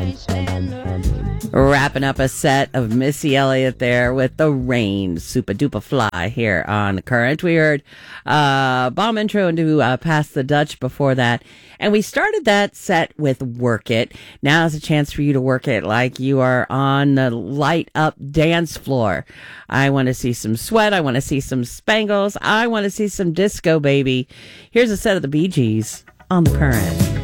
Wrapping up a set of Missy Elliott there with The Rain, Super Duper Fly here on The Current. We heard Bomb Intro into Pass the Dutch before that. And we started that set with Work It. Now is a chance for you to work it like you are on the light up dance floor. I want to see some sweat. I want to see some spangles. I want to see some disco, baby. Here's a set of the Bee Gees on The Current.